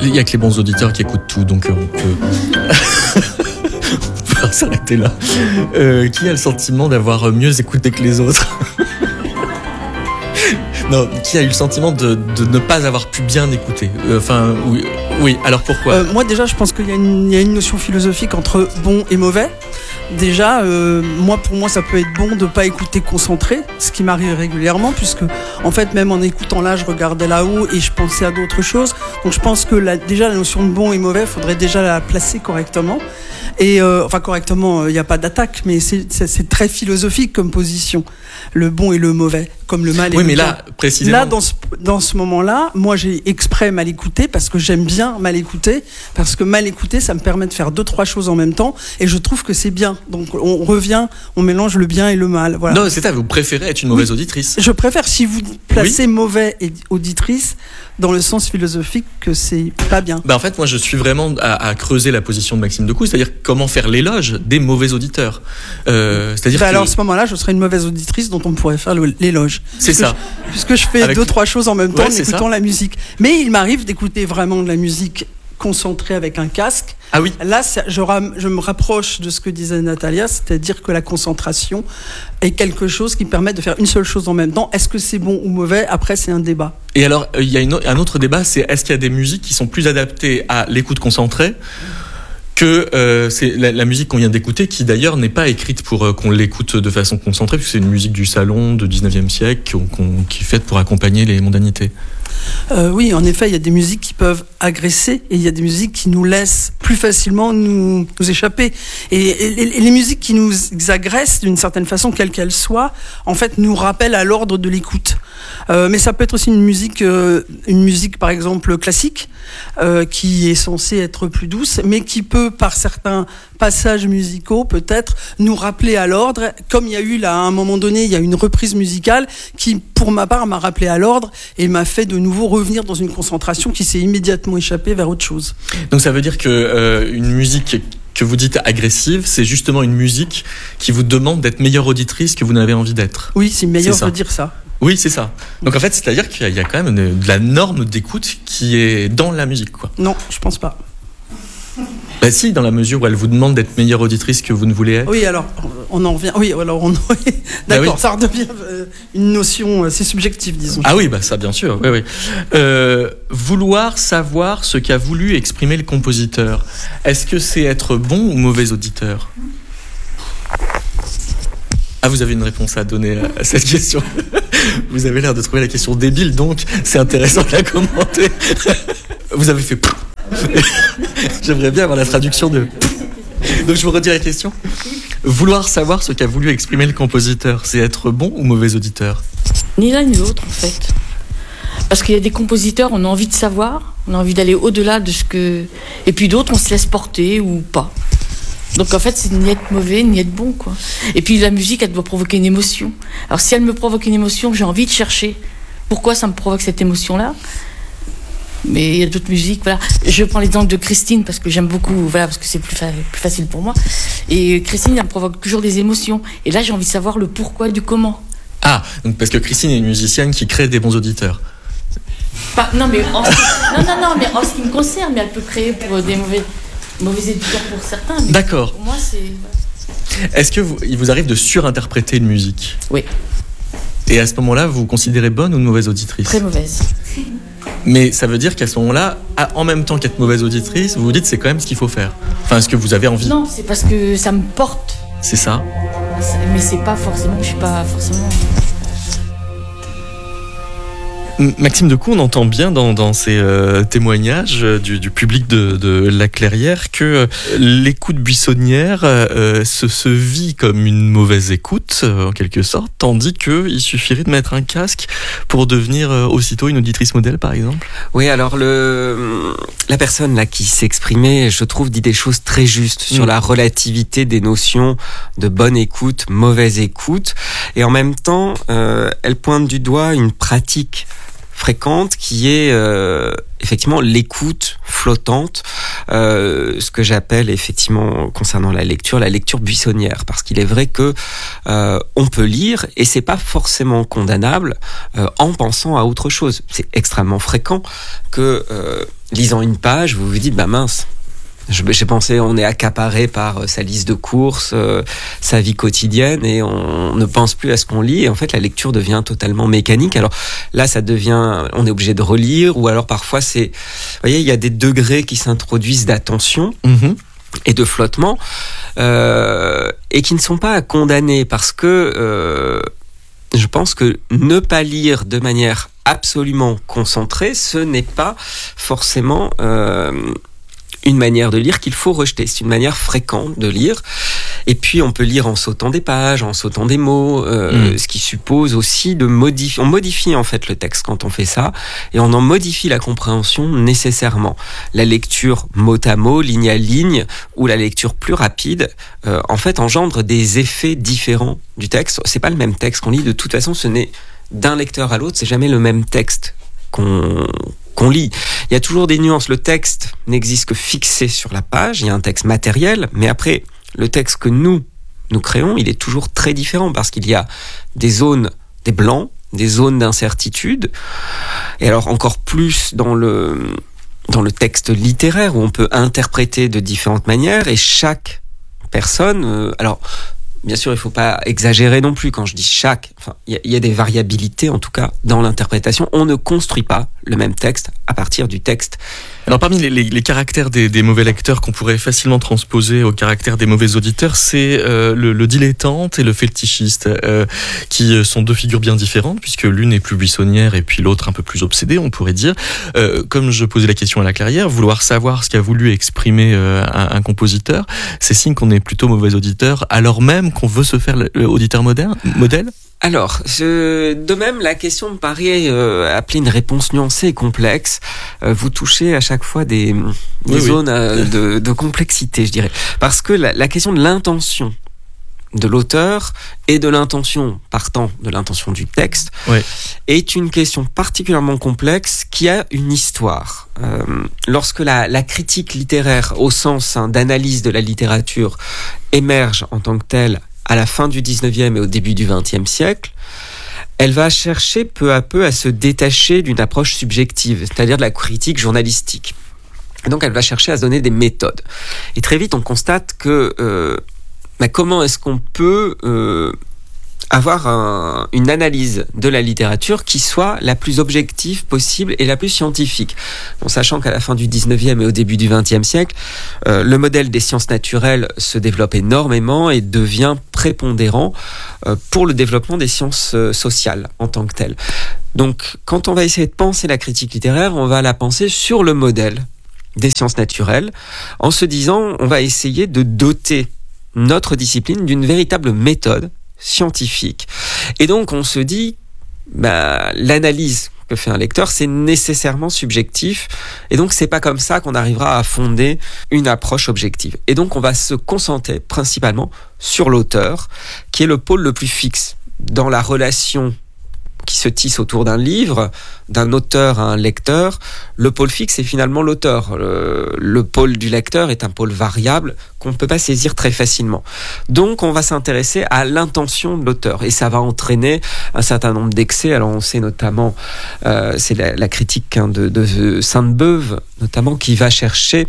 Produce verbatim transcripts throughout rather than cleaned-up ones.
Il n'y a que les bons auditeurs qui écoutent tout, donc on peut... on peut s'arrêter là. Euh, qui a le sentiment d'avoir mieux écouté que les autres? Non, qui a eu le sentiment de, de ne pas avoir pu bien écouter? Enfin, euh, oui, oui, alors pourquoi? euh, Moi déjà, je pense qu'il y a, une, il y a une notion philosophique entre bon et mauvais. Déjà, euh, moi, pour moi, ça peut être bon de ne pas écouter concentré, ce qui m'arrive régulièrement, puisque, en fait, même en écoutant là, je regardais là-haut et je pensais à d'autres choses. Donc, je pense que la, déjà, la notion de bon et mauvais, il faudrait déjà la placer correctement. Et, euh, enfin, correctement, il euh, n'y a pas d'attaque, mais c'est, c'est, c'est très philosophique comme position. Le bon et le mauvais, comme le mal et oui, le bien. Oui, mais bien. là, précisément. Là, dans ce, dans ce moment-là, moi, j'ai exprès mal écouté parce que j'aime bien mal écouter, parce que mal écouter, ça me permet de faire deux, trois choses en même temps, et je trouve que c'est bien. Donc, on revient, on mélange le bien et le mal. Voilà. Non, c'est ça, vous préférez être une mauvaise oui. auditrice. Je préfère, si vous placez oui. mauvais et auditrice, dans le sens philosophique que c'est pas bien. Bah en fait, moi, je suis vraiment à, à creuser la position de Maxime Decoux, c'est-à-dire comment faire l'éloge des mauvais auditeurs. Euh, c'est-à-dire bah que... alors, à ce moment-là, je serais une mauvaise auditrice dont on pourrait faire le, l'éloge. C'est puisque ça. Je, puisque je fais Avec... deux, trois choses en même temps ouais, en écoutant la musique. Mais il m'arrive d'écouter vraiment de la musique concentrée avec un casque. Ah oui. Là, je, ram, je me rapproche de ce que disait Natalia, c'est-à-dire que la concentration est quelque chose qui permet de faire une seule chose en même temps. Est-ce que c'est bon ou mauvais? Après, c'est un débat. Et alors, il y a une, un autre débat, c'est est-ce qu'il y a des musiques qui sont plus adaptées à l'écoute concentrée que euh, c'est la, la musique qu'on vient d'écouter, qui d'ailleurs n'est pas écrite pour euh, qu'on l'écoute de façon concentrée, puisque c'est une musique du salon du dix-neuvième siècle qu'on, qu'on, qui est faite pour accompagner les mondanités. Euh, oui, en effet, il y a des musiques qui peuvent agresser et il y a des musiques qui nous laissent plus facilement nous, nous échapper. Et, et, et les musiques qui nous agressent, d'une certaine façon, quelle qu'elle soit, en fait, nous rappellent à l'ordre de l'écoute. Euh, mais ça peut être aussi une musique, euh, une musique par exemple classique, euh, qui est censée être plus douce, mais qui peut, par certains passages musicaux, peut-être nous rappeler à l'ordre. Comme il y a eu là, à un moment donné, il y a une reprise musicale qui, pour ma part, m'a rappelé à l'ordre et m'a fait de nouveau revenir dans une concentration qui s'est immédiatement échappée vers autre chose. Donc ça veut dire que euh, une musique que vous dites agressive, c'est justement une musique qui vous demande d'être meilleure auditrice que vous n'avez envie d'être. Oui, c'est meilleur de dire ça. Oui, c'est ça. Donc en fait, c'est-à-dire qu'il y a quand même une, de la norme d'écoute qui est dans la musique, quoi. Non, je pense pas. Bah si, dans la mesure où elle vous demande d'être meilleure auditrice que vous ne voulez être. Oui, alors on en revient. Oui, alors on. D'accord, bah oui. Ça redevient une notion assez subjective, disons. Ah oui, bah ça, bien sûr. Oui, oui. Euh, vouloir savoir ce qu'a voulu exprimer le compositeur. Est-ce que c'est être bon ou mauvais auditeur? Ah, vous avez une réponse à donner à cette question. Vous avez l'air de trouver la question débile, donc c'est intéressant de la commenter. Vous avez fait. J'aimerais bien avoir la traduction de. Donc je vous redis la question. Vouloir savoir ce qu'a voulu exprimer le compositeur, c'est être bon ou mauvais auditeur? Ni l'un ni l'autre en fait. Parce qu'il y a des compositeurs, on a envie de savoir, on a envie d'aller au-delà de ce que... Et puis d'autres, on se laisse porter ou pas. Donc en fait, c'est ni être mauvais, ni être bon, quoi. Et puis la musique, elle doit provoquer une émotion. Alors si elle me provoque une émotion, j'ai envie de chercher pourquoi ça me provoque cette émotion-là. Mais il y a d'autres musiques, voilà. Je prends l'exemple de Christine parce que j'aime beaucoup, voilà, parce que c'est plus, fa- plus facile pour moi. Et Christine, elle me provoque toujours des émotions. Et là, j'ai envie de savoir le pourquoi du comment. Ah, donc parce que Christine est une musicienne qui crée des bons auditeurs. Pas, non, mais en, non, non, non, mais en ce qui me concerne, mais elle peut créer pour des mauvais, mauvais éditeurs pour certains. Mais d'accord. Pour moi, c'est. Est-ce que vous, il vous arrive de surinterpréter une musique? Oui. Et à ce moment-là, vous vous considérez bonne ou mauvaise auditrice? Très mauvaise. Mais ça veut dire qu'à ce moment-là, en même temps qu'être mauvaise auditrice, vous vous dites c'est quand même ce qu'il faut faire. Enfin, ce que vous avez envie. Non, c'est parce que ça me porte. C'est ça. Mais c'est pas forcément, je suis pas forcément. Maxime Decoux, on entend bien dans, dans ces euh, témoignages du, du public de, de La Clairière que euh, l'écoute buissonnière euh, se, se vit comme une mauvaise écoute, euh, en quelque sorte, tandis qu'il suffirait de mettre un casque pour devenir euh, aussitôt une auditrice modèle, par exemple. Oui, alors le, la personne là qui s'exprimait, je trouve, dit des choses très justes sur mmh. la relativité des notions de bonne écoute, mauvaise écoute, et en même temps, euh, elle pointe du doigt une pratique fréquente, qui est euh, effectivement l'écoute flottante, euh, ce que j'appelle effectivement concernant la lecture, la lecture buissonnière, parce qu'il est vrai que euh, on peut lire et c'est pas forcément condamnable euh, en pensant à autre chose. C'est extrêmement fréquent que euh, lisant une page, vous vous dites bah mince. J'ai pensé, on est accaparé par sa liste de courses, euh, sa vie quotidienne, et on ne pense plus à ce qu'on lit. Et en fait, la lecture devient totalement mécanique. Alors là, ça devient, on est obligé de relire, ou alors parfois c'est, vous voyez, il y a des degrés qui s'introduisent d'attention mmh. et de flottement, euh, et qui ne sont pas à condamner, parce que euh, je pense que ne pas lire de manière absolument concentrée, ce n'est pas forcément euh, une manière de lire qu'il faut rejeter. C'est une manière fréquente de lire. Et puis, on peut lire en sautant des pages, en sautant des mots, euh, mmh. ce qui suppose aussi de modifier. On modifie en fait le texte quand on fait ça, et on en modifie la compréhension nécessairement. La lecture mot à mot, ligne à ligne, ou la lecture plus rapide, euh, en fait, engendre des effets différents du texte. C'est pas le même texte qu'on lit. De toute façon, ce n'est d'un lecteur à l'autre, c'est jamais le même texte qu'on qu'on lit. Il y a toujours des nuances. Le texte n'existe que fixé sur la page. Il y a un texte matériel, mais après, le texte que nous, nous créons, il est toujours très différent parce qu'il y a des zones, des blancs, des zones d'incertitude. Et alors, encore plus dans le, dans le texte littéraire où on peut interpréter de différentes manières et chaque personne, euh, alors, bien sûr, il ne faut pas exagérer non plus quand je dis chaque. Enfin, il y, y a des variabilités, en tout cas, dans l'interprétation. On ne construit pas le même texte à partir du texte. Alors, parmi les, les, les caractères des, des mauvais lecteurs qu'on pourrait facilement transposer au caractère des mauvais auditeurs, c'est euh, le, le dilettante et le fétichiste, euh, qui sont deux figures bien différentes, puisque l'une est plus buissonnière et puis l'autre un peu plus obsédée, on pourrait dire. Euh, comme je posais la question à la Clairière, vouloir savoir ce qu'a voulu exprimer euh, un, un compositeur, c'est signe qu'on est plutôt mauvais auditeur, alors même qu'on veut se faire l'auditeur moderne, modèle. Alors, je, de même, la question me paraît euh, appeler une réponse nuancée et complexe. Euh, vous touchez à chaque fois des, des oui, zones oui. Euh, de, de complexité, je dirais. Parce que la, la question de l'intention de l'auteur et de l'intention, partant de l'intention du texte, oui. est une question particulièrement complexe qui a une histoire. Euh, lorsque la, la critique littéraire, au sens hein, d'analyse de la littérature, émerge en tant que telle, à la fin du dix-neuvième et au début du vingtième siècle, elle va chercher peu à peu à se détacher d'une approche subjective, c'est-à-dire de la critique journalistique. Et donc elle va chercher à se donner des méthodes. Et très vite on constate que euh, bah, comment est-ce qu'on peut euh, avoir un, une analyse de la littérature qui soit la plus objective possible et la plus scientifique. Bon, sachant qu'à la fin du dix-neuvième et au début du vingtième siècle, euh, le modèle des sciences naturelles se développe énormément et devient prépondérant euh, pour le développement des sciences euh, sociales en tant que telles. Donc, quand on va essayer de penser la critique littéraire, on va la penser sur le modèle des sciences naturelles, en se disant, on va essayer de doter notre discipline d'une véritable méthode scientifique. Et donc, on se dit, bah, l'analyse que fait un lecteur, c'est nécessairement subjectif. Et donc, c'est pas comme ça qu'on arrivera à fonder une approche objective. Et donc, on va se concentrer principalement sur l'auteur, qui est le pôle le plus fixe dans la relation qui se tisse autour d'un livre, d'un auteur à un lecteur. Le pôle fixe est finalement l'auteur. Le, le pôle du lecteur est un pôle variable qu'on ne peut pas saisir très facilement. Donc, on va s'intéresser à l'intention de l'auteur et ça va entraîner un certain nombre d'excès. Alors, on sait notamment, euh, c'est la, la critique hein, de, de Sainte-Beuve, notamment, qui va chercher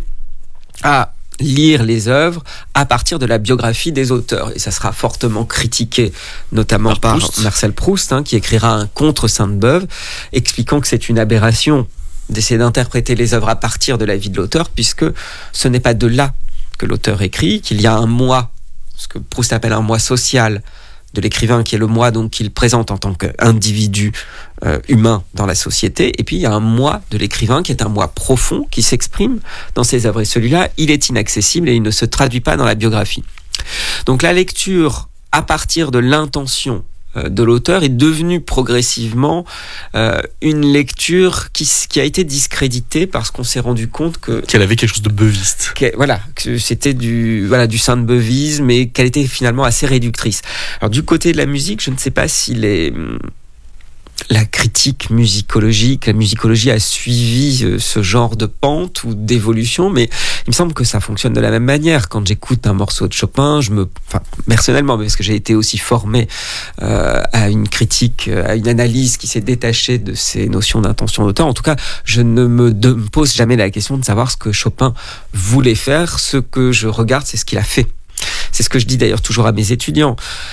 à lire les œuvres à partir de la biographie des auteurs. Et ça sera fortement critiqué, notamment par, par Marcel Proust, hein, qui écrira un contre Sainte-Beuve, expliquant que c'est une aberration d'essayer d'interpréter les œuvres à partir de la vie de l'auteur, puisque ce n'est pas de là que l'auteur écrit, qu'il y a un moi, ce que Proust appelle un moi social, de l'écrivain qui est le moi donc qu'il présente en tant qu'individu euh, humain dans la société, et puis il y a un moi de l'écrivain qui est un moi profond qui s'exprime dans ses œuvres, et celui-là il est inaccessible et il ne se traduit pas dans la biographie. Donc la lecture à partir de l'intention euh, de l'auteur est devenue progressivement euh, une lecture qui, qui a été discréditée parce qu'on s'est rendu compte que qu'elle avait quelque chose de beuviste. Voilà, que c'était du voilà du sainte-beuvisme, mais qu'elle était finalement assez réductrice. Alors du côté de la musique, je ne sais pas si les la critique musicologique, la musicologie a suivi euh, ce genre de pente ou d'évolution, mais il me semble que ça fonctionne de la même manière. Quand j'écoute un morceau de Chopin, je me, enfin, personnellement, parce que j'ai été aussi formé euh, à une critique, à une analyse qui s'est détachée de ces notions d'intention d'auteur. En tout cas, je ne me, de, me pose jamais la question de savoir ce que Chopin voulait faire. Ce que je regarde, c'est ce qu'il a fait. C'est ce que je dis d'ailleurs toujours à mes étudiants.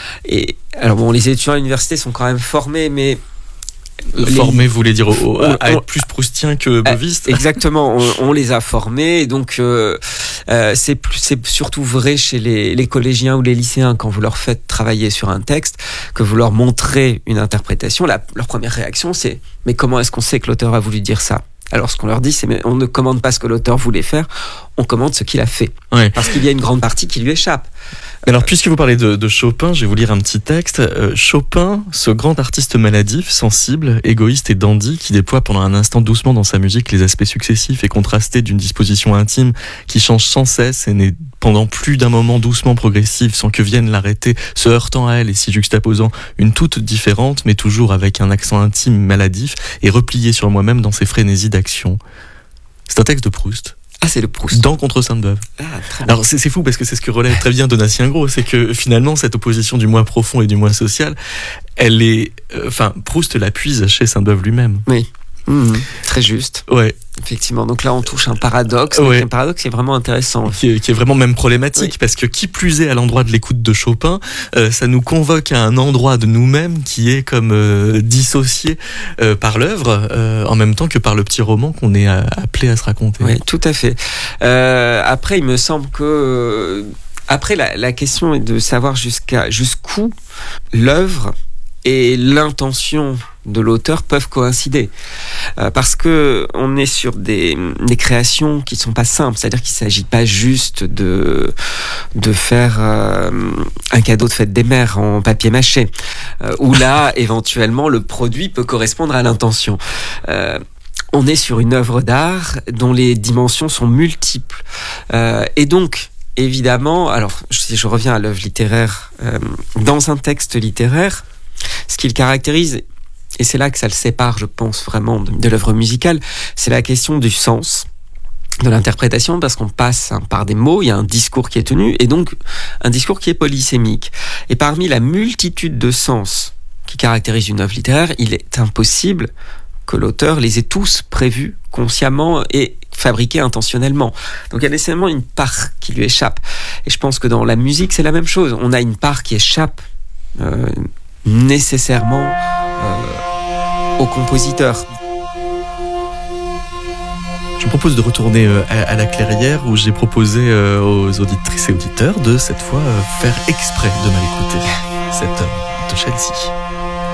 Et alors bon, les étudiants à l'université sont quand même formés, mais formés, les... vous voulez dire au, à, à être plus proustien que boviste. Exactement, on, on les a formés, et donc euh, euh, c'est, plus, c'est surtout vrai chez les, les collégiens ou les lycéens quand vous leur faites travailler sur un texte, que vous leur montrez une interprétation. La, leur première réaction, c'est « mais comment est-ce qu'on sait que l'auteur a voulu dire ça ?» Alors ce qu'on leur dit, c'est mais on ne commande pas ce que l'auteur voulait faire, on commande ce qu'il a fait. Ouais. Parce qu'il y a une grande partie qui lui échappe. Alors, puisque vous parlez de, de Chopin, je vais vous lire un petit texte. Euh, Chopin, ce grand artiste maladif, sensible, égoïste et dandy, qui déploie pendant un instant doucement dans sa musique les aspects successifs et contrastés d'une disposition intime qui change sans cesse et n'est pendant plus d'un moment doucement progressive sans que vienne l'arrêter, se heurtant à elle et s'y juxtaposant une toute différente, mais toujours avec un accent intime maladif et replié sur moi-même dans ses frénésies d'action. C'est un texte de Proust. Ah, c'est le Proust. Dans Contre Sainte-Beuve. Ah, alors c'est, c'est fou parce que c'est ce que relève très bien Donatien Gros, c'est que finalement cette opposition du moi profond et du moi social, elle est, enfin euh, Proust la puise chez Sainte-Beuve lui-même. Oui. Mmh, très juste. Ouais. Effectivement. Donc là, on touche un paradoxe. Ouais. Un paradoxe qui est vraiment intéressant. Qui est, qui est vraiment même problématique, oui. Parce que qui plus est à l'endroit de l'écoute de Chopin, euh, ça nous convoque à un endroit de nous-mêmes qui est comme euh, dissocié euh, par l'œuvre, euh, en même temps que par le petit roman qu'on est à, appelé à se raconter. Oui, tout à fait. Euh, après, il me semble que... Euh, après, la, la question est de savoir jusqu'à jusqu'où l'œuvre et l'intention de l'auteur peuvent coïncider, euh, parce que on est sur des, des créations qui sont pas simples, c'est-à-dire qu'il s'agit pas juste de de faire euh, un cadeau de fête des mères en papier mâché, euh, où là éventuellement le produit peut correspondre à l'intention. Euh, on est sur une œuvre d'art dont les dimensions sont multiples, euh, et donc évidemment, alors si je reviens à l'œuvre littéraire, euh, dans un texte littéraire, ce qui le caractérise, et c'est là que ça le sépare, je pense, vraiment de, de l'œuvre musicale, c'est la question du sens, de l'interprétation, parce qu'on passe hein, par des mots, il y a un discours qui est tenu, et donc un discours qui est polysémique. Et parmi la multitude de sens qui caractérise une œuvre littéraire, il est impossible que l'auteur les ait tous prévus consciemment et fabriqués intentionnellement. Donc il y a nécessairement une part qui lui échappe. Et je pense que dans la musique, c'est la même chose. On a une part qui échappe euh, nécessairement euh, au compositeur. Je vous propose de retourner euh, à, à la clairière où j'ai proposé euh, aux auditrices et auditeurs de cette fois euh, faire exprès de mal écouter cette œuvre de Chelsea.